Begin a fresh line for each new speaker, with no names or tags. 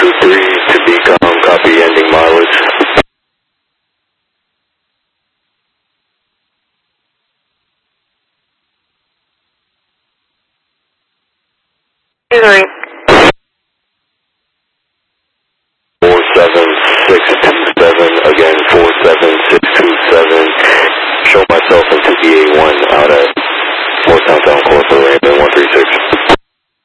223 to Beacom, copy ending mileage.
Sorry.
47627, again 47627. Show myself into DA1 out at Fort Countdown Course, Raven 136.